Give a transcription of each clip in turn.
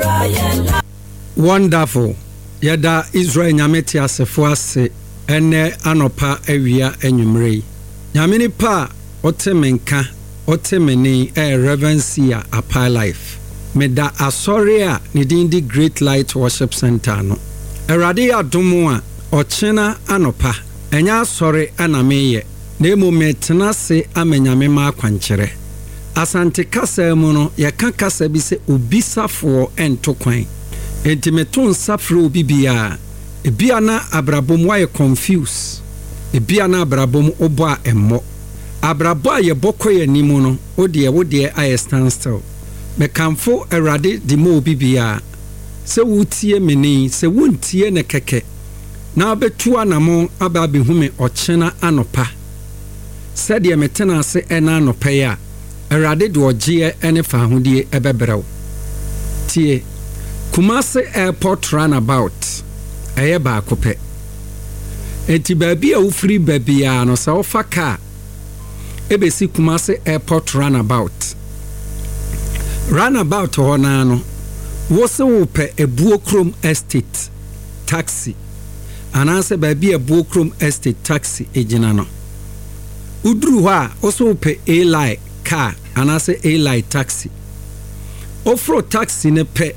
Wonderful. Yada Israel nyameti asefo ase ene anopa awia enwumrei. Nyameni pa otemenka otemeni Reverencia Apa Life. Meda asori a ne din di Great Light Worship Center no. Erade adomo a ochena anopa enya asori ana meye. Na emu metena se amenyame ma akwankyere. Asante kasa mu no yeka kasa bi se obisafo ento kwan. Enti meton safro bibia ebia na abrabom wa ye confuse ebia na abrabom obo a emmo abrabo a ye bokoye nimu no wode aye stand still mekamfo erade di mo bibia se wutie meni se wuntie ne keke na abetu anamo aba behume ochena anopa sede metena ase ena anopa ya erade de ogye ene fa hodie ebebrew tie Kumasi Airport Runabout eye ba kope enti baabi a ufiri baabi a no sa ofa car ebesi Kumasi Airport Runabout hona no wose wo pe Ebuokrom Estate taxi anase baabi Ebuokrom Estate taxi ejina no udru ho a wose wo pe A-Line car anase A-Line taxi ofro taxi ne pe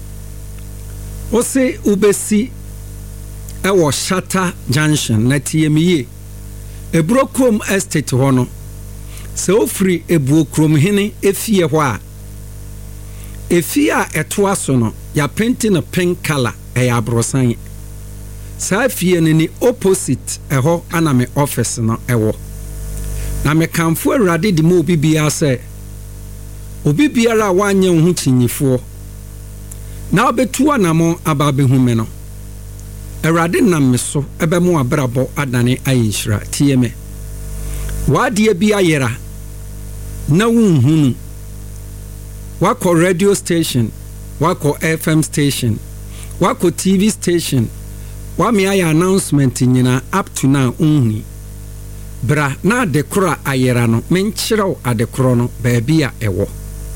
Ose ubesi ewo Shata Junction na TME Ebuokrom Estate hono se ofri Ebuokrom hene efie ho a efie a eto aso no ya painting a pink color e abrosan sa fie ni opposite eho ana me office no ewo na me kamfo awrade di mo bibia se obibiara wanye ho chinyifo na obetu anamo ababehume no erade nam meso ebemu abrabo adane ayinhira tieme wade bi ayera na wunhunu wako radio station wako FM station wako TV station wame aye announcement nyina up to now unhuni bra na adekora ayera no menkyerɛw adekoro no baabi a ewo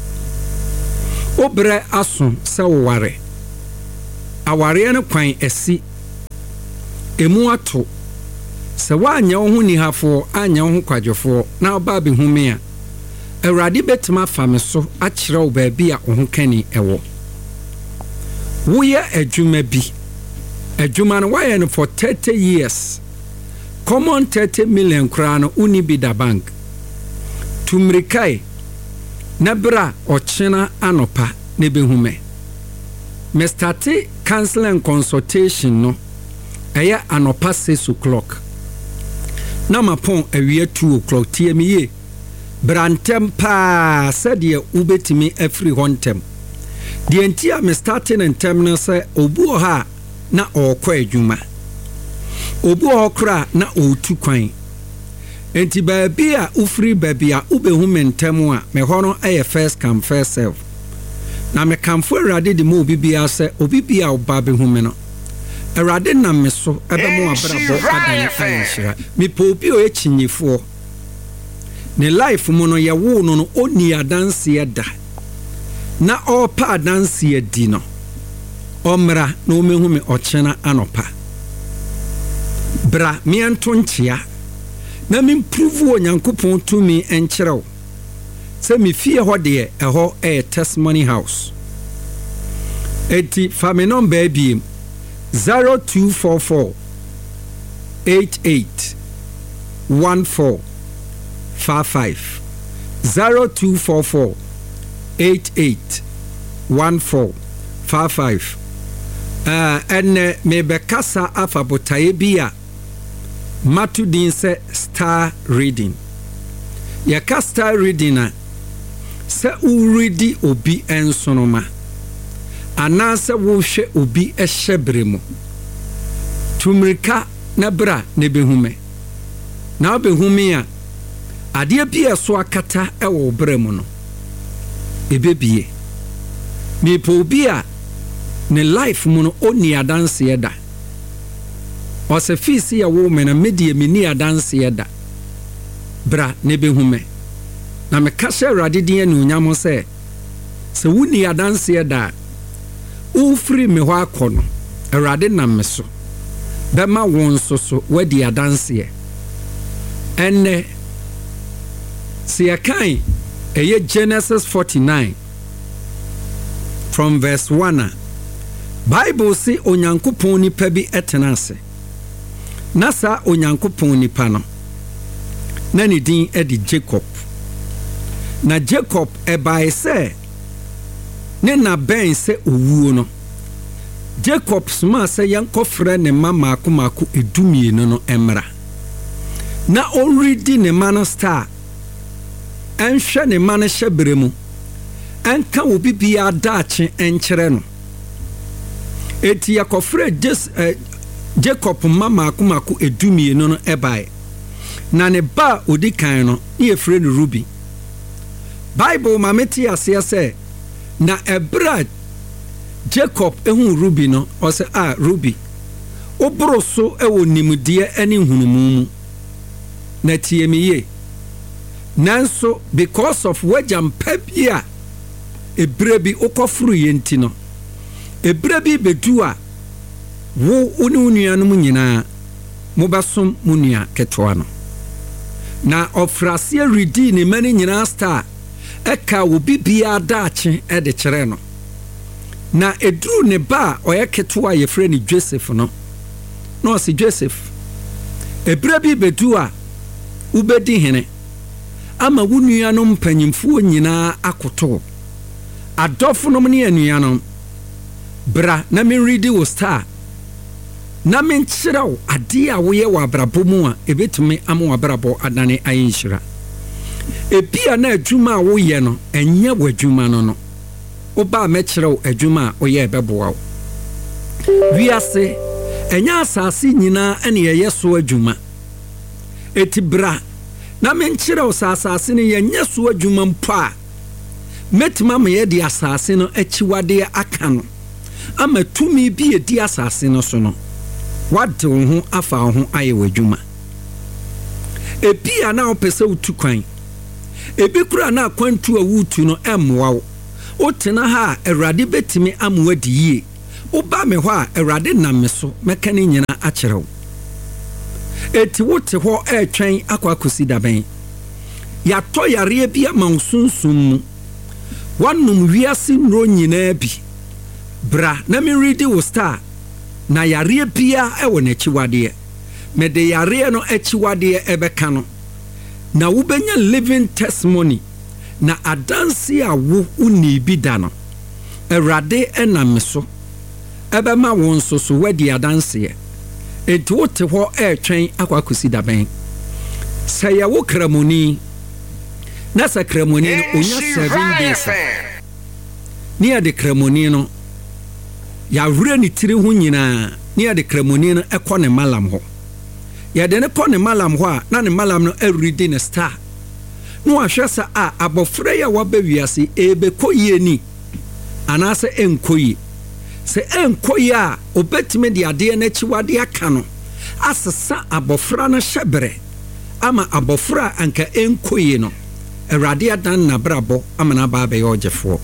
Obre aso se ware aware ne kwan esi emu ato se wanya wo hu ni hafo anya wo kwadwofo na oba be hume a awrade betima fame so akire wo ba bi a wo kani ewo wo ye adwuma bi adwuma no waye no for 30 years common 30 million kra no uni bi da bank tumrikai Nebra ochena anopa nebehume. Me starte counsel and consultation no. Eya anopa 6 o'clock. Na mapon ewie 2 o'clock TME. Brantem pa said ye ubetimi every hontem. The entire me starting and terminal say obu ha na okwa adwuma. Obu okra na otu kwan. Enti baabi a ufri baabi a ubehu mentemu a me hono aye first come first serve na me kamfo awrade di mo bibia se obibia oba behu me no awrade na me so ebemu abrabo adan ayinhira me popi o echinyifo ne life mu no ye wo no oni adanse eda na opa adanse edi no omra na o mehu me ochena anopa bra me anto nchia na me improve wo nyankopon tumi enkyerɛw se me fie ho de ɛhɔ testimony house eti fame number bi 0244 88 14 55 0244 88 14 55 ene me bekasa afa botaye bia Matu din se star reading. Yaka star reading na se u readi obi ensonoma. Ana se wo hwe obi ehyebre mu. Tumrika na bra ne behume. Na behume a ade bi eso akata ewo bra mu no. Ebebie. Me po obi a ne life mu no oni adanse eda. Ose fisi ya wo mena medie mini adanse eda bra ne behume na me kashe awrade din anu nyamo se wuni adanse eda ufiri me hɔ akɔ no Awurade nam me so bɛma wɔn nso so wadi adanseɛ ɛnɛ sɛ yɛkan ɛyɛ Genesis 49 from verse 1 a Bible say Onyankopɔn nipa bi ɛtena ase na saa Onyankopɔn nipa no na ne din ɛde Jacob na Jacob ɛbae sɛ ne na bɛn sɛ owuo no Jacob soma sɛ yɛnkɔfrɛ ne ma maako edumienu no ɛmmra na ɔredi ne ma no star ɛnhwɛ ne ma no hyɛbrɛ mu ɛnka obi bia daakye ɛnkyerɛ no eti yɛkɔfrɛ Jacob ma maako edumienu no ɛbae na ne ba odi kan no ne yɛfrɛ no Ruby Bible ma mete aseɛ sɛ na ɛbra Jacob ehu Ruby no ɔsɛ Ruby oboro so ɛwɔ nimdeɛ ɛne hunumu mu na tie me ye nanso because of wajampa bi a ebere bi okɔfuru yɛnti no ebere bi bedu a wo ne nuanom nyinaa mobɛsom mu nua ketewa no na ɔfrase redi ne mane nyinaa star ɛka wo bibia daakye ɛde kyerɛ no na eduru ne ba ɔyɛ ketewa yɛfrɛ ne Joseph no na ɔsi Joseph ebere bi bedu a wobɛdi hene ama wo nuanom mpanyimfoɔ nyinaa akoto adɔfonom ne anuanom bra na menredi wo star na menkyerɛw ade a woyɛ wɔ abrabɔ mu a ebetumi ama wɔ abrabɔ adane ayinhyira ebia na adwuma a woyɛ no ɛnyɛ wɔ adwuma no oba mɛkyerɛw adwuma a woyɛ bɛboa wo wiase ɛnyɛ asase nyinaa ɛne yɛyɛ so adwuma eti bra na menkyerɛw sa asase no yɛnyɛ so adwuma mpo a metima ma yɛde asase no akyiwade aka no ama tumi bi edi asase no so no wade wo ho afa wo ho ayɛ w'adwuma ebi a na wopɛsɛ wotu kwan ebi kura na akwantu a wotu no ɛmmoa wo wotena ha a Awurade betimi amoa di yie woba me hɔ a Awurade nam me so mɛka ne nyina akyerɛ wo eti wote hɔ ɛtwɛn akwakosi dabɛn yatɔ yareɛ bi ama wo sunsum mu wanom wiase nnuro nyinaa bi bra na menredi wo star na yareɛ bia ɛwɔ n'akyiwadeɛ mede yareɛ no akyiwadeɛ ɛbɛka no na wobɛnya living testimony na adanse a wo uni bi da no Awurade ɛnam me so ɛbɛma wo nso so wadi adanseɛ enti wote hɔ ɛtwɛn akwakosi dabɛn sɛ yɛwo kramoni na sɛ kramoni no onya 7 days ne yɛde kramoni no yɛawerɛ ne tiri ho nyinaa ne yɛde kramoni no ɛkɔ ne malam hɔ yɛde ne kɔ ne malam hɔ a na ne malam no awuridi ne star no ahwɛ sa abɔfra ya waba wiase ebekɔ yie ni anaasɛ ɛnkɔ yie sɛ ɛnkɔ yie a obetime de adeɛ n'akyiwade aka no asesa abɔfra no hyɛbrɛ ama abɔfra anka ɛnkɔ yie no Awurade adan na brabɔ ama na ba bɛyɛ ɔgyefoɔ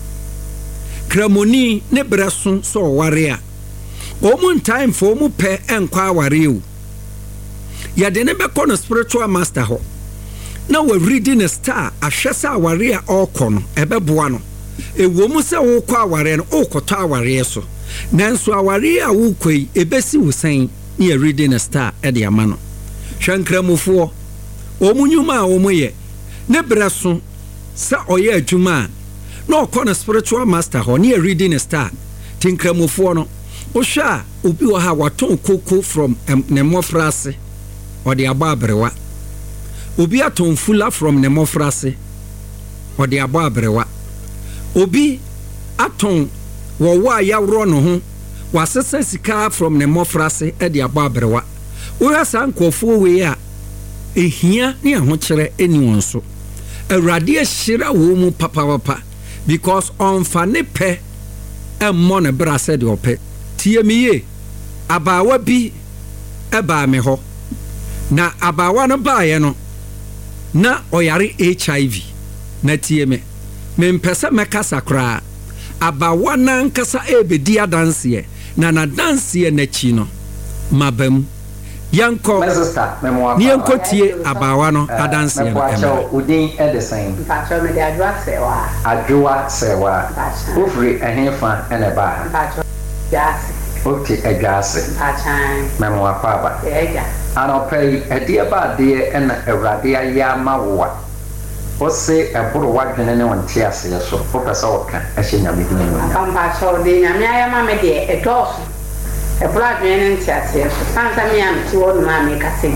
kramoni ne brɛso so ɔware a ɔmo time fo ɔmo pɛ ɛnkɔ aware o yɛde ne bɛkɔ no spiritual master hɔ na we reading a star ahwɛ sɛ aware a ɔkɔ no ɛbɛboa no ɛwɔ mu sɛ wokɔ aware no wokɔtɔ aware so nanso aware a wokɔ yi ɛbɛsi wo sɛn ne yɛ reading a star ɛde ama no hwɛ nkramofoɔ ɔmo nnwuma a ɔmo yɛ ne brɛ so sɛ ɔyɛ adwuma a na ɔkɔ no spiritual master hɔ ne yɛ reading a star ti nkramofoɔ no wohwɛ a obi wɔ ha watɔn koko from ne mmɔfra ase ɔde abɔ abrewa obi aton fula from ne mmɔfra ase ɔde abɔ abrewa obi aton wɔwɔ a yɛworɔ no ho wasesa sika from ne mmɔfra ase ɛde abɔ abrewa wohwɛ saa nkɔfoɔ wei a ehia ne ahokyerɛ ɛni wɔn so Awurade ahyira wɔ mu papapapa because ɔmfa ne pɛ ɛmmɔ ne bra sɛ de ɔpɛ tie me ye abaawa bi ɛbaa me hɔ na abaawa no baayɛ no na ɔyare HIV na tie me mempɛ sɛ mɛkasa koraa abawa nankasa ebedi adanseɛ na nadanseɛ n'akyi no mabam yanko ni yanko tie abawa no adanseɛ no ɛmɛ udin edison mpacho me de adwa sewa ofri ehemfa ene ba jase okay adwase mpachan memo apaba eja anopei edie ba de ena awrade aya mawoa ose eboro wadwene ne wonte ase so professor oka ehye nyame din no mpacho de nyame aya ma me de edoso eboro adwene ne nte ase so sansa me am ti wo no ma me kase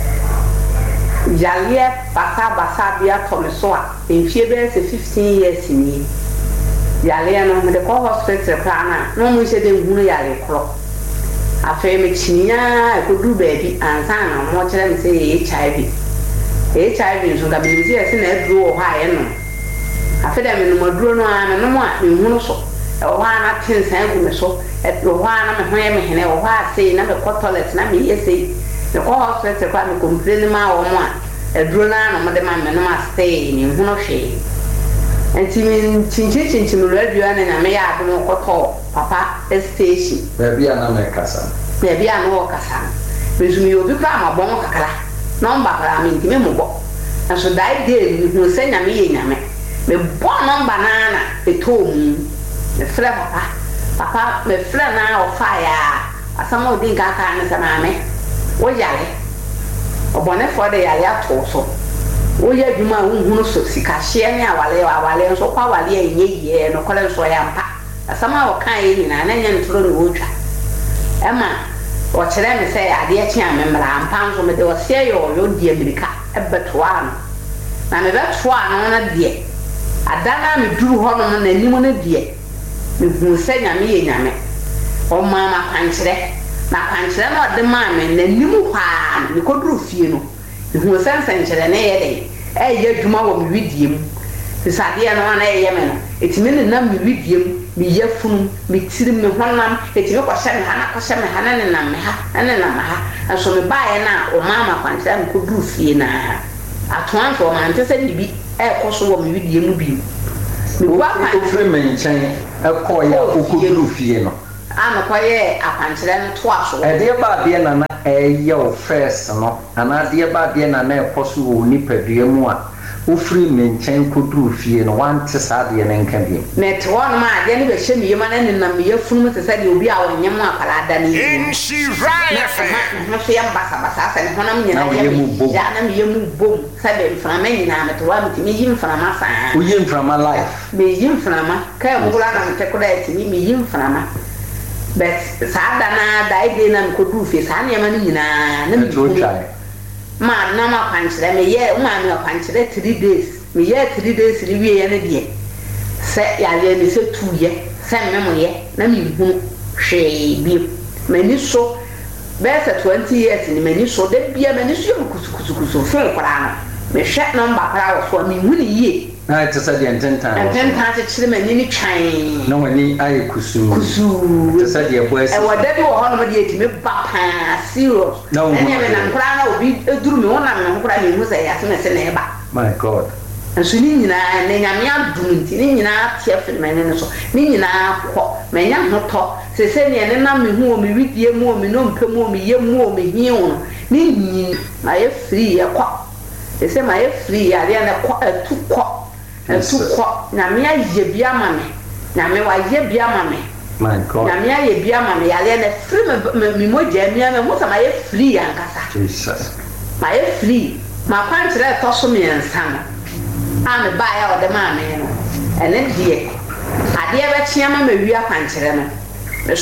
jalie basa bia to me so a enfie be se 15 years ni yale no me de ko hospital plana no mu se de hunu yale kro afa me chinya e ko du baby ansa na mo kire me se HIV so da me se ese na eduro ho aye no afa da me no maduro no ana no mo a me hunu so e ho ana tinsan ku me so e ho ana me ho ye me hene ho a sei na me ko toilet na me yesi the hospital kwa me complain ma wo mo a eduro na no mo de ma me no ma stay ni hunu hwe enti min chinchi radio na me ya adu koto papa station baby ana me kasa baby ana wo kasa bezumi obi kwa ma bon kakala number kala min ti me mo bo na so dai dey mi hu se nyame ye nyame me bo number na etomu me frɛ papa me frɛ na o fa ya asama odi nkaka ne sama me wo yale obone for de yale ato so wo ya dwuma wo hunu so sika hye ne awale nso kwa wale enye no kole nso ya mpa asama wo kan ye nyina na nya ntoro ne wo twa ema o kire me se ade a kya me mra mpa nso me de o se yo di amerika ebetoa no na me betoa no na de adana me duru ho no na anim na de me hu se nyame ye nyame o mama kwankire na kwankire no de ma me na anim kwa me koduru fie no hu sense nkyere ne ye de ye dwuma wo me widiem bisade no na ye me no etimi ne nam me widiem me yafunu me tiri me honam etimi ko hye me hana ko hye me hana ne nam me ha ne nam ha so me baaye na o mama kwantira me ko du fie na atoan so man tese ni bi ko so wo me widiem bi me wa ko fre me nchen ko ya ko du fie no ana ko ye akwantira no to aso de ba de na ye o first no ana de ba de na ko so wo ni padua mu a ofri menchen koduru fie no wante saade ne nka bi net one ma de ne be hye mi yema ne nam ye funu te sade obi a wonyem akala da ne yi she right no so yam basa se ne honam nyina ya na me yemu bom sade mframa nyina me to wa me yi mframa sa o yi mframa life me yi mframa ka mo gura na me te koda eti me yi mframa but saada na da ide na me koduru fie sa ne yema ne nyina na me ma na ma kwankyere me ye ma me kwankyere 3 days me ye 3 days ri wie ye ne de se ya le ni se 2 ye se me mo ye na me hu hwe bi me ni so be se 20 years ni me ni so de bia me ni so kusukusu fe kwara no me hwe number kwara wo so me hu ni ye na te se de ententan te kyere me ni twan no wani ayi kusu te se de ebo esi e wo de bi wo ho no de eti me ba pa serious ene me na kwara na obi eduru me wona me kwara me hu se ya se me se na e ba my god nso ni nyina ne nyame adum nti ni nyina tie fe me ne so ni nyina kɔ me nya hoto se se ne na me hu o me widie mu o me no mpe mu o me ye mu o me hiu no ni nyi na ye free ye kɔ se se ma ye free ya re na kɔ atu kɔ nyame aye bia ma me nyame wa ye bia ma me my god nyame aye bia ma me ya re na free me moja mi me mo sama ye free ankasa jesus ma ye free ma kwankyere to so me nsa no a me ba ya o de ma me no ene die ade be chiama me wi akwankyere no me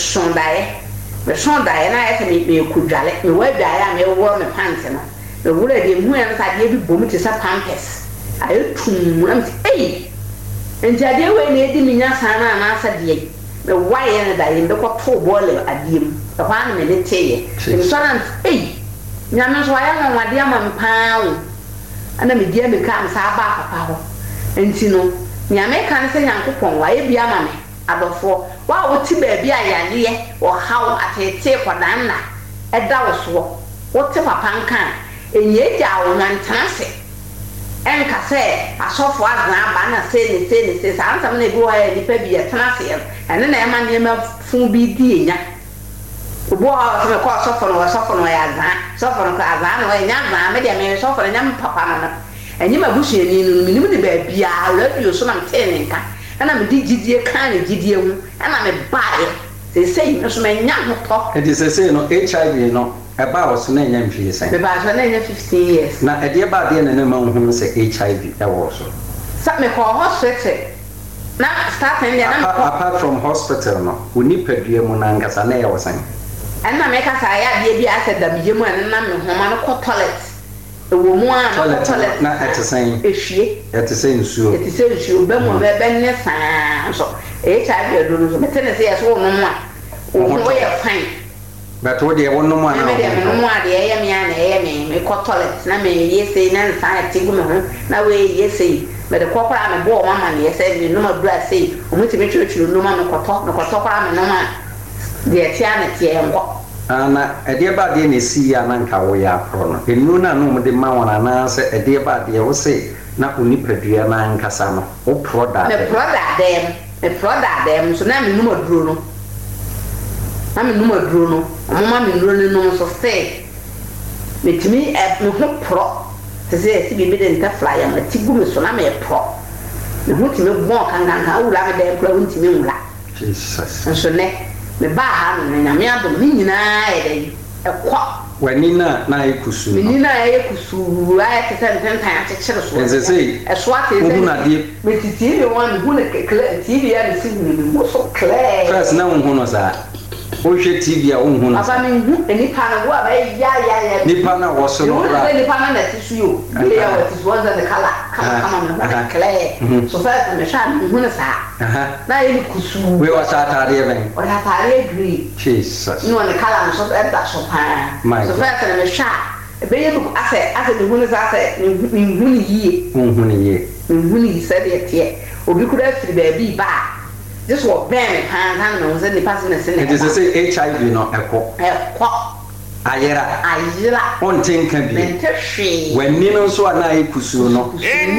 sondae na ya se me kudwale me wa dwae a me wo me pants no me wura de hu ya sa de bi bom te sa pampers ayo tum na me enti ade we na edi me nya sana na asa de me wa ye na da ye me ko to bole adiem e kwa na me ne teye me so na nyame so ya nwa de ama me paawo ana me dia me ka sa ba papa ho enti no nyame kan se nyankopon wa ye bia ma me adofo wa wo ti ba bia ya ne wo hawo atete kwadan na eda wo so wo ti papa nka enye ja wo nantase enka se asofo azan ba na se sa ansam na ebi wa nipa bi etena se ene na ema ne ma fun bi di enya obo ha se ko asofo no ya azan sofo no ka azan no enya azan me de me sofo no nya papa no enyi ma busu eni no minim de ba bia radio so na mtene nka ana me di gidie kan ne gidie hu ana me bae se no so me nya ho to it is say no HIV no eba was na nya mfie sen me ba so na nya 15 years na ede ba de na ma hu se HIV e wo so sa me ko hospital na start en na apart from hospital no uni pedue mu na ngasa na e wo sen ana me ka sa ya bia bia ase da bije mu na me homa no ko toilet e wo mu a na toilet na etesen ehwie etesen nsuo be mu be ne san so HIV do no so me tene se yes wo no mu a wo ye fine but what they want no more na me de no mu a de ye me a na ye me ko toilet na me ye se na san atigu me ho na we ye se me de kokora me bo mama ne ye se me no ma bra se o mu ti me church no ma me ko to kora me no ma de tia na tia enko ana ede ba de ne si ya na nka wo ya pro no enu na no de ma wona na se ede ba de wo se na oni padua na nkasa no o product me product so na me no maduro no na me no maduro no o ma me no no so se metimi me ho pro se se bi de nta flyer ma tigu me so na me pro me ho ti me bon kan awura me de pro ntimi nwula Jesus so ne me ba ha no na me adom ni nyina e dey ekwa wani na ekusu ni na ekusu ai te tan a chekere so eze e so ate eze na die me titi be wan hu na TV ya ni sigu ni mo so clear first na hu no sa o hwe TV a hu no aba me hu enipa na wo aba ya nipa na wo so no ra nipa na na tisu yo be ya what is one the color kama me hu clear so first me sha me hu na sa na ye kusu we wa sa tare ben o ta tare green Jesus no na color so e da so pa so first me sha be ye look ase me hu na sa ase me hu ni yie me hu ni se de tie obi kura firi ba bi ba just what ben han no se ni pass na se ne it is say HIV no ekọ ayera on tinka bi wani no so ana ikusu no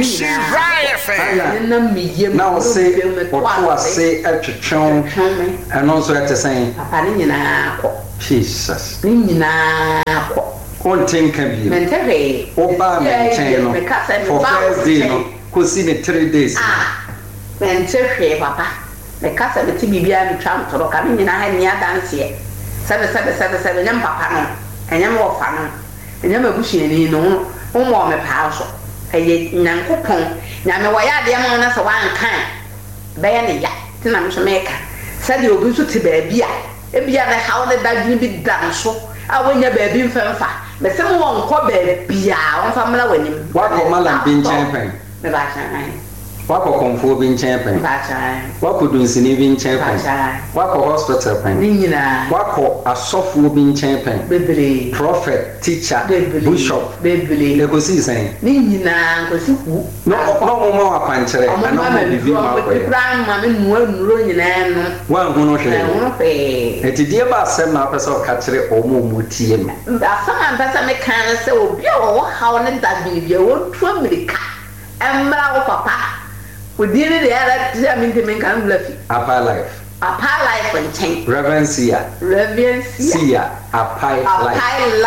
na miyem na o se oto ase atwetwon eno so etesen papa ni nyina akọ Jesus ni nyina akọ on tinka bi mentere o ba menchen no for first day no ko si ne 3 days mentere papa me kasa be ti bibia mi twa mtoro ka mi nyina ha ni adanse sebe nyam papa no enyam wo fa no enyam abusuani no wo mo me pa so eye nyankopon nyame wo ya de ma na se wan kan be ya ne ya ti na me so me ka sade obi so ti ba bia e bia na ha wo ne dadwini bi dan so a wonya ba bi mfamfa me se mo won ko ba bia won fa mla wanim wa ko mala bi nchen me ba chan wako konfo bi nchen pen wako dunsini bi nchen pen wako hospital pen nyina wako asofo bi nchen pen bebre prophet teacher bishop bebre e ko si sen nyina ko si ku no mo mo akwanchere ana mo bibi ma ko plan ma me nuro nyina no wa hu no hwe eti die ba asem na pesa o ka kire o mo tie me asama pesa me kan se obi a wo ha ne da bi wo tu amerika embra wo papa we did it there. I mean, the men can bluff you. Apa life and change. Reverend Sia. Apa life.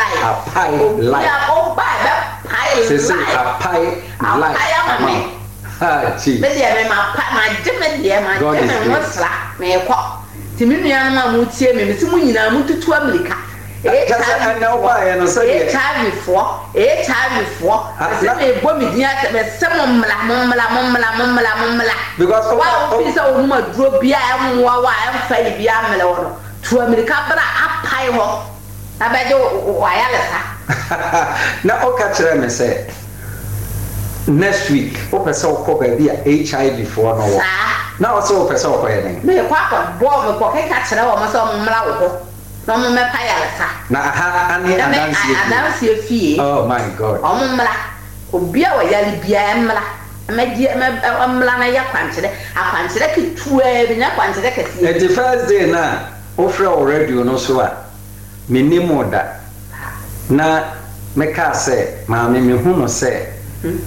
Oh, by that pie life. Ah, gee. But yeah, my Jimmy, dear, my Jimmy was slack. May I call Timmy and my Mutia, Miss Munina, Mutu to America. I know why I know so. A time before. I said, a woman, yes, some mumla. Because wow, this old mud drove behind while I'm fairy behind Melon to America, but I pie walk. I bet you wireless. Now, I'll catch them and say next week, open so copy via HIV for no. Now, so for so wedding. May a quack of bomb, pocket catch it over my son. No me payalasa na ha ani adansi fie oh my god omumla obia wa yali bia emla meji emla na ya kwanchere kitua bi nya kwanchere kesi the first day na ofre already no so a minimo da na meka say ma me hu no say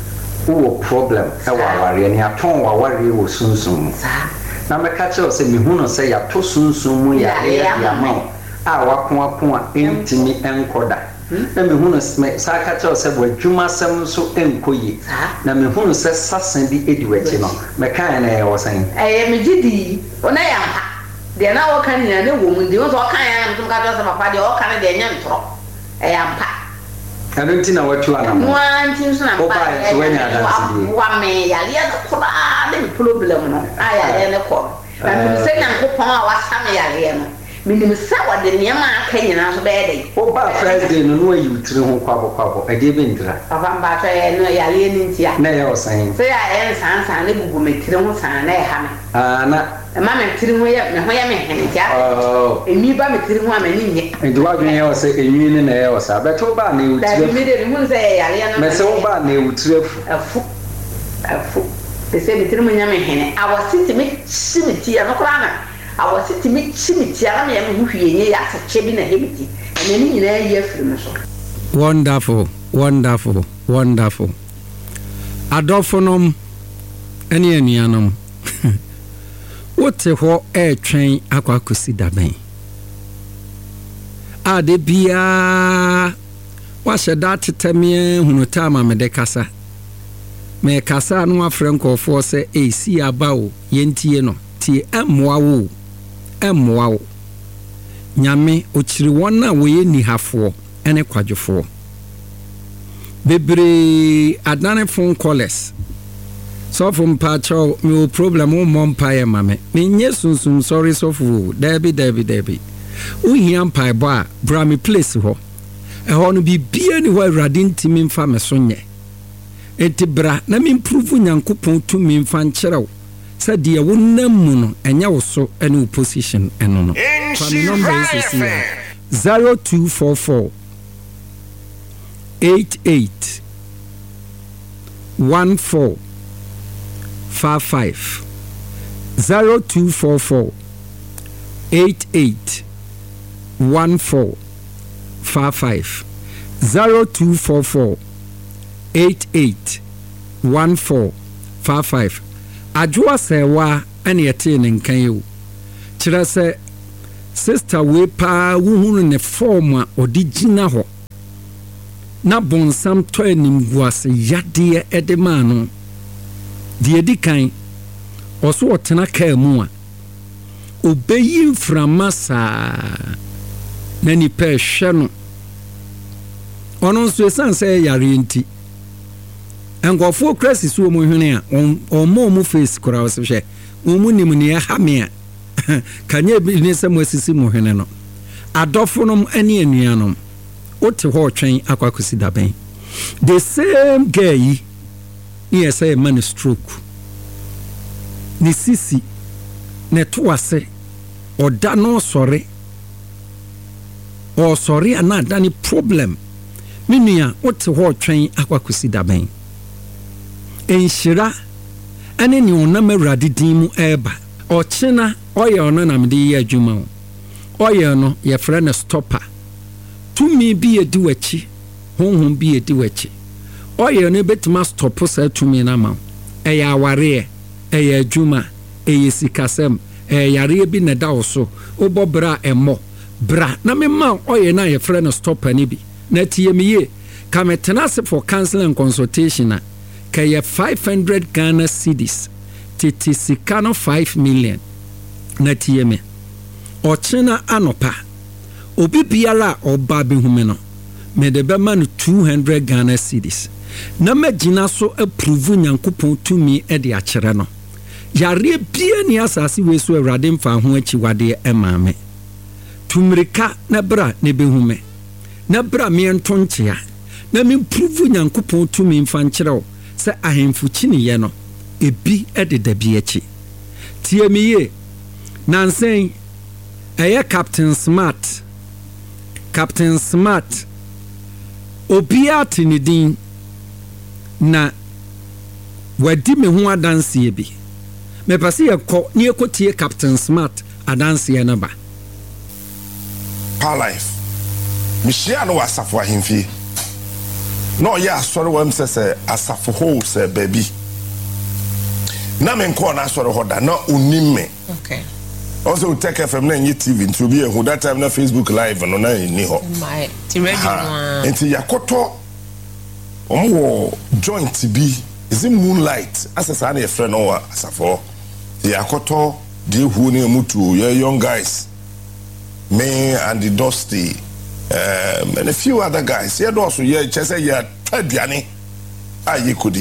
wo problem e wa aware ni aton wa aware wo sunsun na me ka che se me hu no se ya to sunsun mu ya ya ma a wakon a entimi enkoda na me hu no sa ka che se bo adwuma sam so enkoyi na me hu no se sasan bi edi wachi no me kan na e wo san me gidi ona ya mpa de na wo kan ni na wo mu de wo so kan ya na ka to se papa de wo kan de nya ntro e ya mpa anti na watu ana mo anti so na mpa e wanya dansi wa me ya le ko ba de problem no aya le ko na me se nyankopon a wasame ya le no minim sa wade niam aka nyina so be dey o ba Friday no no ayi utire ho kwabo e de be ndira papa mba to e no ya le ni ntia na ya osan se ya en san ne gugu metire ho san na e ha me na ma metire ho ya me hene tia emi ba metire ho amani nye ndi wa dwen ya o se enwi ne na ya o sa beto ba na utire da mi de mu se ya le no me se o ba na utire afu de se metire mo nya me hene awositi me simiti ya no kra na awositi me simiti ya na me hu hwienye ya sache bi na hebiti ene ni nyina ya afiri so wonderful adofonom ene anuanom wote ho etwen akwakosi daben ade bia wahye datetemie hunuta ma mede kasa me kasa no afre nkofo se esi abawo yentie no tie emmoa wo nyame ochiri wona woye nihafo ene kwadwofo bebre adane phone callers so from pacho me problem o mompa ye mame me nye sunsun sorry so fu debi uhia mpa bo a bra me place ho e ho no bibia ni ho awrade ntimi mfa me so nye enti bra na me improve nyankopon tu me mfa nkyerɛw sa dia wonam mu no enya wo so ene position eno no kwame number is 0244 88 14 55 0244 88 14 55 0244 88 14 55 adwoa sewa ene yete ne nkan yo kire se sister we pa wuhunu ne form a odigina ho na bonsam to animguase yade edema no de edikan oso otena ka mu a obeyi mframa saa na ni pe hwe no ono so esanse yare nti engofo kresi so mo hwene a omo face kora wo se hwe omu nim ne ha me a kanye bi ne se mo asisi mo hwene no adofo nom ane anuanom ote ho twen akwakosi daben the same guy ni say man stroke ni sisi ne toase oda no sorry o sorry ana dani problem minua ote ho twen akwakosi daben enhira ane ni onam awrade din mu eba ochina oye ono na mede ye adwuma oye no ye frɛ no stopper tumi bi edi wachi honhom bi edi wachi oye no betima stop sa tumi na ma eya aware eya adwuma eya sikasem yare bi na da so obobra emo bra na me ma oye na ye frɛ no stopper ni bi na tie miye kametena se for counseling and consultation na kaya 500 Ghana cedis titi sikano 5 million na tie me ochina anopa obi biala oba behume no me de be man 200 Ghana cedis na magina so approve nyankopon tumi e de akere no yare bia ni asase we so awrade mfa ho achiwade emame tumrika na bra ne behume na bra me ntonchea na me improve nyankopon tumi mfa nkyerɛw se ahemfu chini ye no ebi ededa bi achi tie miye nansen eye Captain Smart obia tinidin na wadi me ho adanse bi me pase yekɔ ne ekotie Captain Smart adanse na ba pa life mishia no wasafo ahemfie no ya sorry wam say asafo ho say baby na me nko na sorry ho da na onim me okay also take FM na nyi TV nti obi ehu that time na Facebook live no na ni ho my ti radio nti yakoto omo joint bi is it moonlight asasa na e friend no asafo yakoto de hu ne mutu young guys me and the Dusty and a few other guys here also yeah chese ya taduane ayi kodi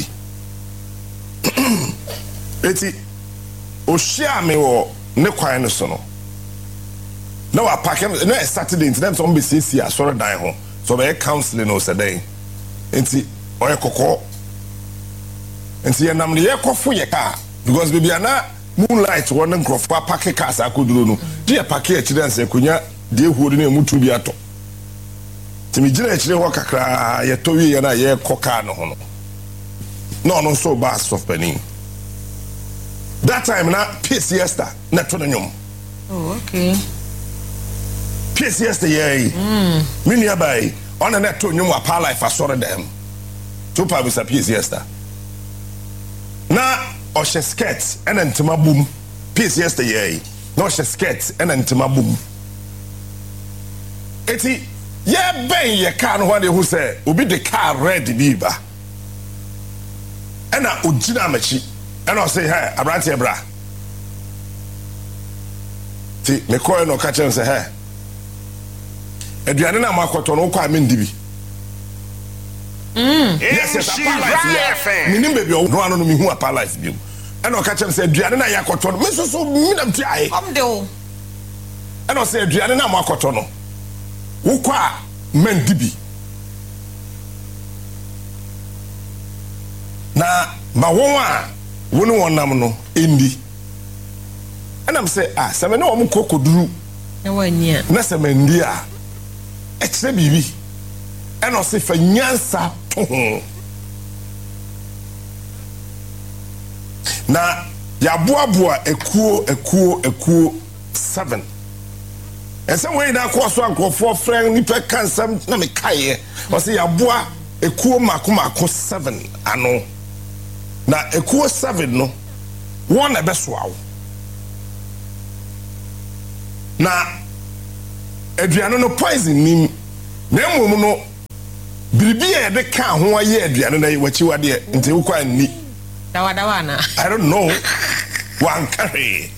eti o share me wo ne kwan no so no na wa pack na Saturday into them some be see asoro dan ho so be counseling no saday enti oye kokko enti ye nam ne ye kofo ye ka because baby ana moonlight one nkrofa pack cars akoduro no de pack e chire anse konya de huo de na mutu bi ato timi gina e chire ho kakra ye to wi ye na ye koka no ho no so bass of penin that time na PCSta na to nyom oh okay PCSta ye mini abai on na to nyom apa life asore dem to pa bisa PCSta na oshe skirt and ntema boom PCSta ye na oshe skirt and ntema boom eti ye ben ye car no who say obi the car red biba and na ogina machi and I say hey abranti ebra ti me call no catch and say hey eduane na makoto no kwa me ndibi yes minim baby no anu no mi hu apa life bi and I catch and say eduane na yakoto me so mi na mti ai come do and I say eduane na makoto no wo kwa men dibi na ma won a wonu wonam no endi and I'm say se me na wo kokoduru e wania na se me ndi a e kire bibi and I say fa nyansa to ho na ya boaboa ekuo 7 and some way na kwa so ankofo friend ni pe kansam na me kaye o say ya boa ekuo mako 7 ano na ekuo 7 no one na besoawo na aduane no poison nim na emom no biribi e de ka ho aye aduane na wachi wade nti wo kwa ni dawa na I don't know one carry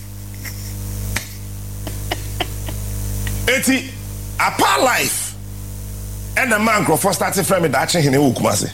eti apa life and the man for started from me that hene wo kumase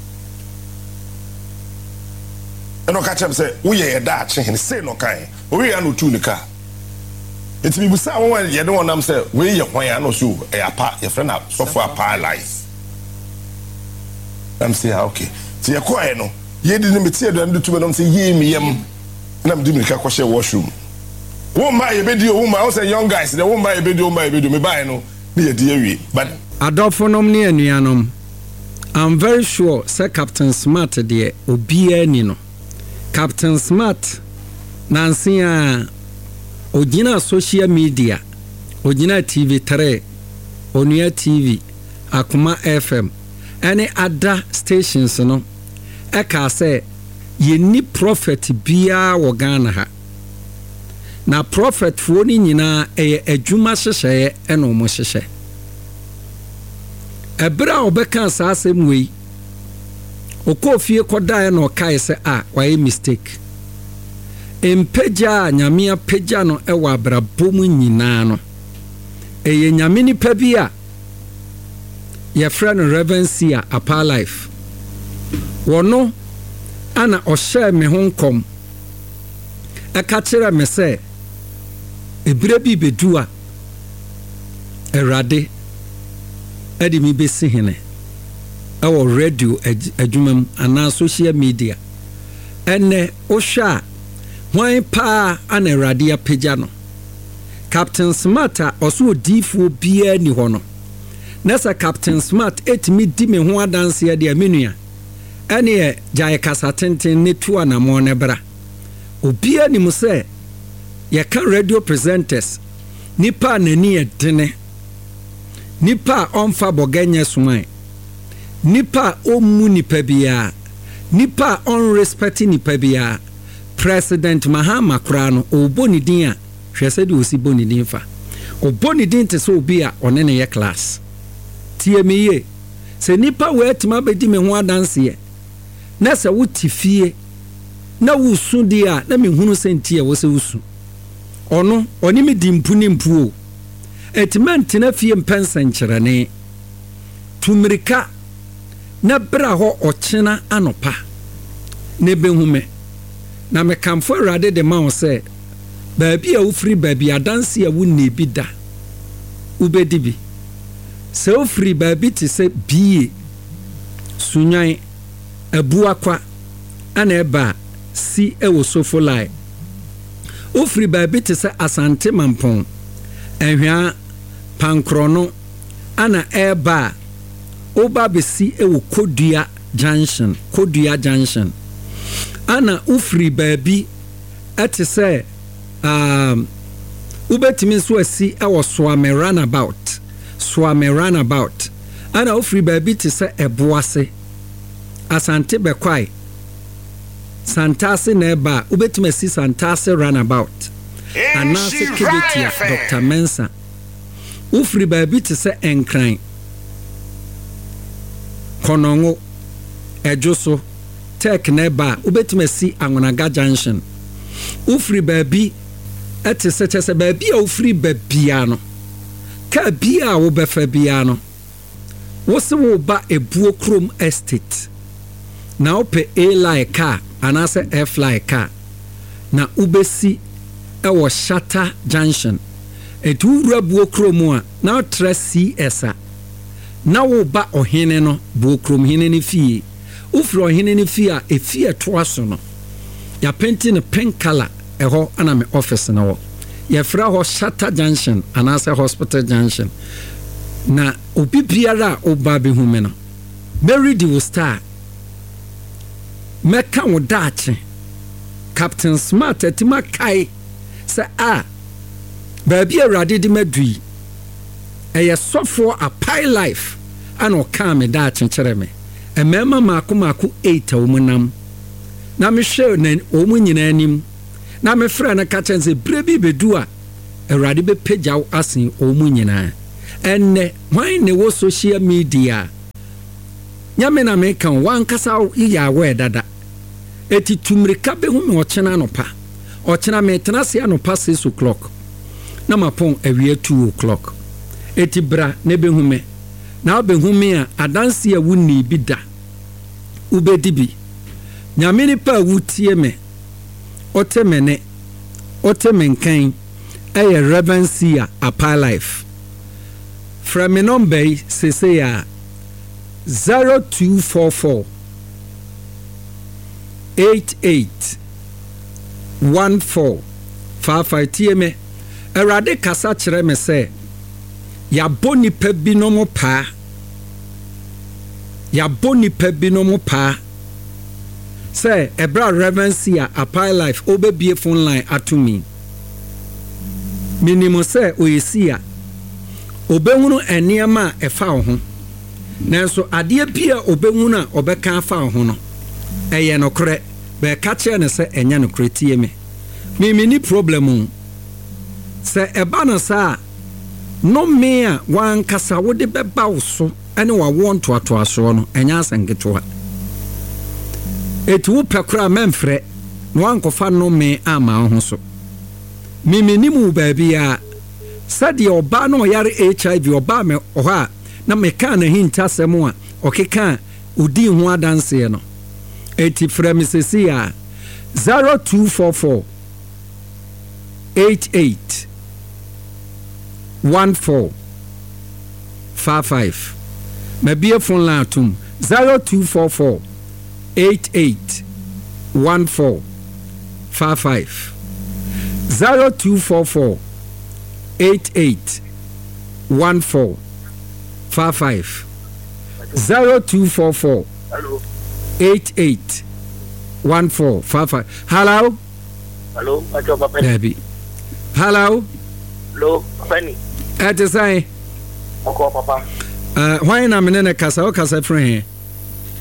eno ka chem say wo ye da hene say no kan o we ya no tu ne ka eti bi busa won ye de wonam say we ye hwan ya no so e apa ye friend so for apa life am say okay ti ye ko e no ye di ne metie do am tu be no say ye mi yam na mdi mi ka ko share washroom woman ye bedi o woman say young guys the woman ye bedi me buy no na ye di awie but adolfonom ne anuanom I'm very sure say Captain Smart de obia ni no Captain Smart nansi a ogina social media ogina TV3 onua TV akoma FM any other stations no e ka say ye ni prophet bia wo Ghana ha na prophet fo ni nyina adwuma hyehye e no mo hyehye ebra obeka asasem wei okofie kodae no kai se why mistake empeja nyamia peja no ewa abrabom nyina no eye nyame ni pabia ye friend Reverencia apa life wono ana ohye me honkom eka kire me se ebire bi bedua erade edi mi besi hene awo radio adwumam ana social media ene ohwa hwan pa ana erade apagya no Captain Smart oso odifu bia ni ho no nasa Captain Smart etimi di me ho adanse ya de amenua ene jaye kasa tenten ne tuwa na mo ne bra obia ni mu se ye ka radio presenters nipa nani edene nipa onfa boganye suman nipa omu nipa biya nipa unrespect nipa biya President Mahama Kurano obo ni din a hwese de osi boni din fa obo ni din te so obi a one ne ye class tie me ye se nipa we atima bedi me ho adanse ye na se wuti fie na wusu di a na me hunu senti e wo se wusu ono oni me di mpu ni mpu o etimant na fie mpensa nkyerene tumirika na bra ho ochena anopa ne behume na me kamfo Awurade de ma wo se baabi a wofiri baabi adanse a wonni bi da ubedi bi se wofiri baabi te se bie sunyan abuakwa ana eba si ewo sofolai wofiri baabi te se asante mampon ehwa pankrono ana eba oba besi ewo kodua junction ana ufri baabi ate se ubetimi so asi ewo Swame roundabout ana ufri baabi te se eboase asante bekwai santase na eba ubetimi asi santase roundabout anase kebetia Dr. Mensa ufri baabi te se enkran konongo ejoso tek neba ubetimesi Angonaga junction ufri baabi ete se baabi a ufri baabia no ka bia wo befa bia no wo se wo ba ebuo krom estate na ope A line car anase F line car na ubesi ewo Shatta junction etu wura buo krom a na tra CS a na wo ba ohene no buo krom hene ne fie ufro hene ne fie a efie to aso no ya penti ne pink color eho ana me office na wo ya fra ho Shatta junction anase hospital junction na obi biara oba be hu me no Mary di wo star meka wo daache Captain Smart atima kai se baabi Awurade di madui eye sofo a pie life ana o ka me daache kyere me emema mako 8 omunam na me hwe na omu nyina anim na me frɛ na ka kyɛnse brebi bedu a Awurade be pagyaw asen omu nyina enne hwan ne wo social media nyame na me kan wankasa ya we dada eti tumrika be hu me ochena no pa ochena me tenase anopa 6 o'clock na mapon awie 2 o'clock eti bra ne be hu me na be hu me a adanse a wuni bi da ubedi bi nyame ni pa wutie me otemene otemenkan eye reverencia apa life from me number say ya 0244 881455 tieme Awurade kasa kyerɛ me sɛ yaboni pa binom pa sɛ ebra reverencia apa life obebie phone line atumi minimo sɛ oyesia obehunu eniema efa ho nanso adeɛ bia obehunu a obɛka afa ho no ɛyɛ no korɛ bɛ ka kyerɛ ne sɛ ɛnya no korɛ tie me ni problem sɛ ɛba no saa no me a wankasa wode bɛba wo so ɛne wawo ntoatoasoɔ no ɛnya asanketewa etu wo pɛkora memfrɛ na wankɔfa no me ama ho so ni mu baabi a sɛdeɛ ɔba no ɔyare HIV ɔba me ɔhɔ a na meka na hinta sɛm a ɔkeka udi ho adanse no eti frɛ me sesi a 0244 88 1455 mabie phone line atum 0244 88 1455 0244 88 1455 0244 88 1455 hello Acho Papa Debbie hello Penny at the say Oko Papa why na menene kasa o kasa friend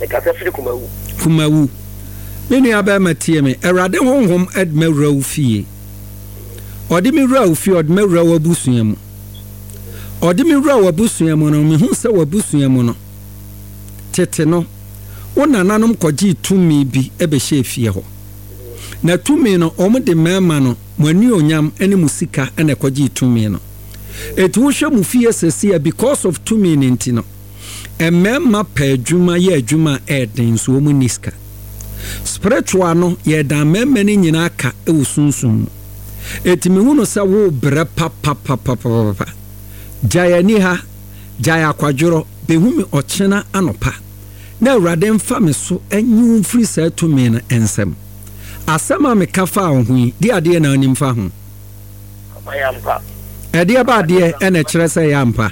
kasa firi kumawu me nua ba matie me Awurade honhom edmewura wo fie odi mi wura wo fie odi me wura wo abusua mu odi mi wura wo abusua mu no me hu se wo abusua mu no tete no wo nananom kɔgye tumi bi ebehye fie ho na tumi no omo de mema no mani onyam ene musika ene kɔgye tumi no etu wo hwɛ mu fie sesia because of tumi ninti no emema pa adwuma ye adwuma eden so mu niska spiritual no ye da mema ni nyina aka ewusunsun etimi hu no sa wo bre papa jaya ni ha jaya kwadworo behumi ochena anopa na Awurade mfa me so anyu free sa tumi na ensem asema me kafa ohui di ade na onim fa ho yampa ede ba ade ene kire se yampa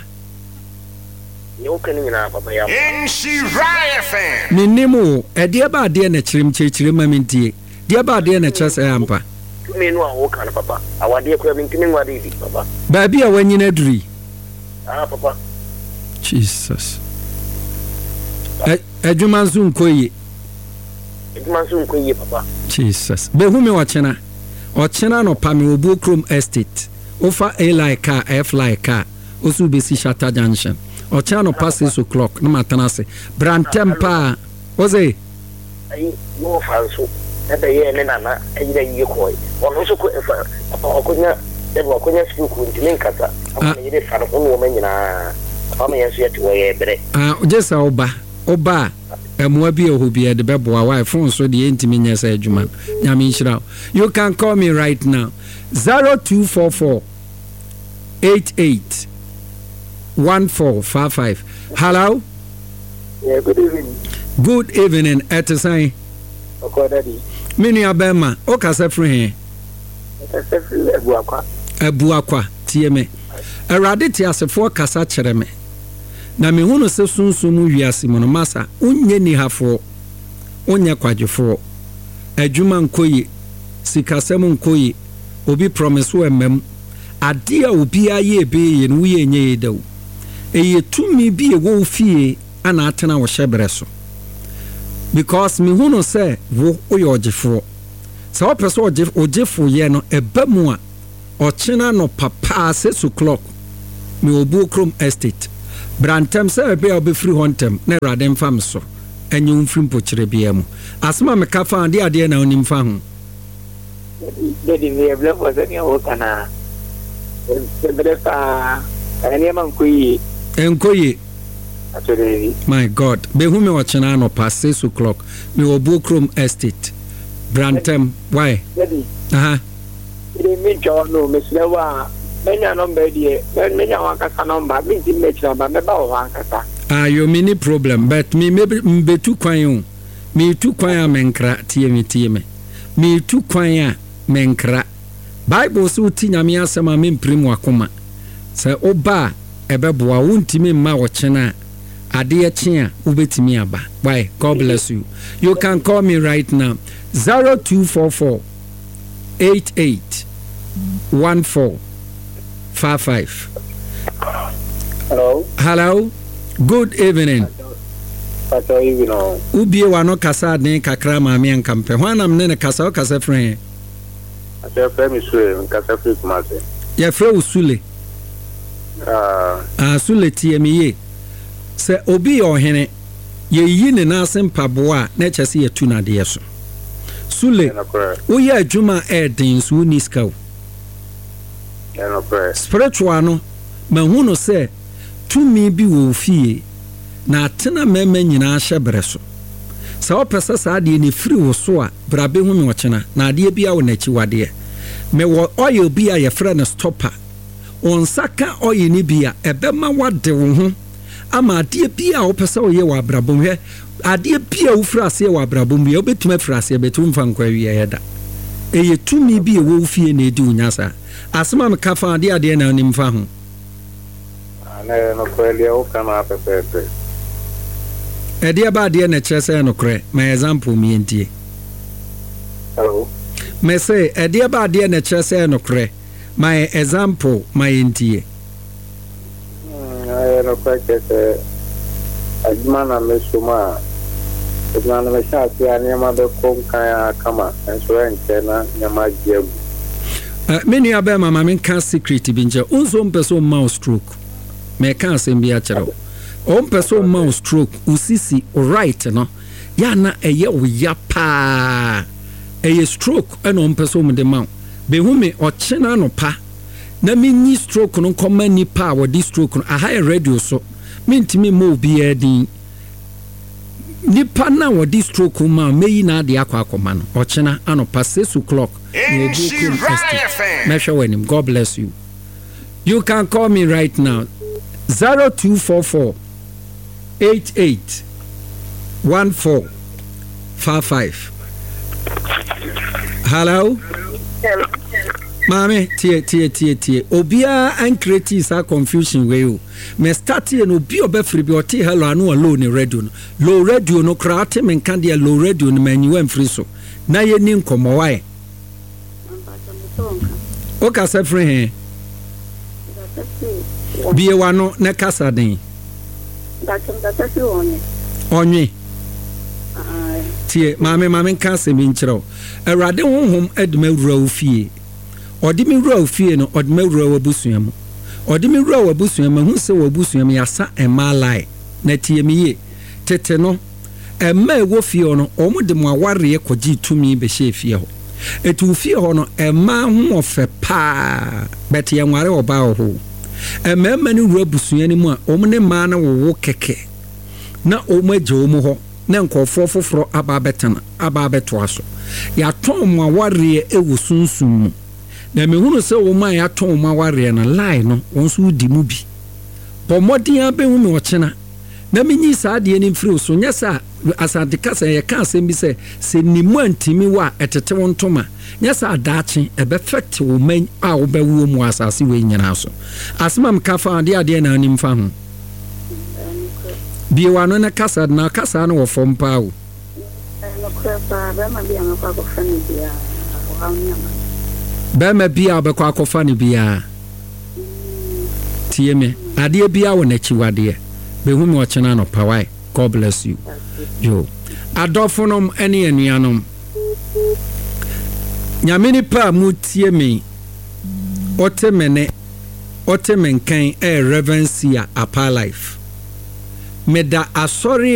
In Shiraya fan. Ninimu, ede ba ade ene kire mamintie. Die ba ade ene kire se yampa. Me no awo kan papa. Awade ko mintimi ngwade di papa. Ba bia wanyina duri. Papa. Jesus. Adwuma nso nkoye. Papa. Jesus. Be hu me ochena. Ochena no pa me obu Chrome Estate. Ofa A like car, F like car. Osu besi Shatta Junction. Ochena no past 6 o'clock. No matanase. Brantem pa. Oze. Ai no fanso. Ebe ye ne nana ayira yi ko. Ono so ko okonya ebe okonya school ko ntimi nkata. Ama yire fa no wo manyina. Ama yenso yete wo ye bere. Ojesa oba emwa bi ohobia de beboa wa phone so de ntimi nyesa adwuma. Nyame nhyira. You can call me right now. 0244 88 1455. Hello? Yeah, good evening. Good evening, Etisan. Okay, Daddy. Mini abema, o kasa free he. Kasa free ebuakwa. Ebuakwa, tie me. Awurade ti asefo kasa kyere me. Na me hunu se sunsumu wiase mu no masa, unye ni hafo. Onye kwadwefo. Adwuma nkoyi, sikasem nkoyi, obi promise wo emem. Ade a obi aye be ye no ye nye dawo. Eye tumi bi e wo fie ana atena wo hyebere so. Because me hunu se wo oye ogefo. Se wo pese ogefo ye no eba mu a ochena no papa 6 o'clock me obu Chrome Estate. Brantem se ebe obi free hontem na Awurade mfa me so. Enye mfiri mpokyere bia mu. Asema me kafa ade na onim fa ho. Daddy we bless was any o kana. Enkoye. My God. Be who me watching no past 6 o'clock. Me obu Chrome Estate. Brantem. Why? Me no Miss Lewa. Menya number die. Menya wakasa number. Me ti match number. Me ba wakasa. You mini problem. But me be too kwan. Me too kwan menkra tie me. Me too kwan menkra. Bible so ti nyame asema me mprim wakoma se oba ebeboa wontimi ma wo chena ade eche a ubetimi aba. Why? God bless you. You can call me right now 0244 88 1455. Hello. Good evening. Ubie wano kasa den kakra ma me nkampe hwanam ne kasa friend. Ya frɛ usule. Sule tie me ye. Se obi ohene ye yi ne na asempabo a na kyese ye tu na de so. Sule. Wo ye adwuma eden so niska wo. Spiritual no mahu no se tumi bi wo fie na atena mema nyina hyebere so. Sa opesa sa de ne firi wo so a brabe hu me ochena na ade bia wo na chi wade me wo oil bia ye frɛ no stopper on saka oil ni bia ebema wade wo ho ama ade bia wo pesa wo ye wa brabom hwe ade bia wo frase wa brabom bia obetuma frase betum fa nkwa wi ye da eye tumi bia wo fie na edi unyasa asema me kafa ade na onim fa ho ana no kweli o kama pepepe ede ba ade na kyerese no kre my example mi entie. Hello. Me say ede ba ade na kyerese no kre my example my entie. No kweke se admana mesuma na me sha tia ne ma be kom kan kama enso enche na ne ma giagu many abe mama men can secret bi nje unso mpeso mouse stroke me kan asem bi a kire o mpeso mouse stroke usisi right no ya na eye wo ya pa eye stroke eno mpeso mu de ma be hu me o chena no pa na minyi stroke no koma nipa wo di stroke no aha radio so mintimi mo bi edin nipa na wo di stroke ma meyi na de akwa no o chena anopa 6 o'clock God bless you. You can call me right now 0244 88 1455. Hello. Hello. Mami, tie. Obia and create sa confusion we you. Me start no obi obefri bi oti hello anu alone radio no. Low radio no krate men kan dia low radio no manyu amfri so. Na ye ni nkomo wae. O ka se free he. Biye wano na kasa den. Onye. Tie mami kan se mi nkyerɛw. Awurade honhom edme wura ofie. Odimi wura ofie no odme wura wabusuam. Odimi wura wabusuam hu se wabusuam yasa emalai na tie mi ye. Tete no ema ewo fie no omude mo aware ekogi tumi be hye fie ho. Etu fie ho no ema hu ofe pa bet ye nware oba ho. Ema ni wura busuam mu a omne ma na wo keke. Na omaje omu ho na nkofo foforo aba betana aba beto aso. Ya ton mo aware ewo sunsun. Na mehunu se wo man ya ton mo aware na lie no wonso di mu bi. Pomodin abehu me ochena. Na menyi saa de ni mfiri so nyesa asante kasa ye ka asem bi se nimu antimi wa etete wontoma nyesa adaache ebe effect wo man a wo bewu mu asase we nyina so. Asema mkafa ade na anim fa ho. Bi wano na kasa na no wo fom pa wo. Bema bia obekwa akofa ni bia. Tie me ade bia wo na chiwade. Be hu me ochena no pawai. God bless you. Yo. Adofonom ene anuanom. Nyameni pa mu tie me. Otemenkan Reverend Sia Apa Life. Meda asori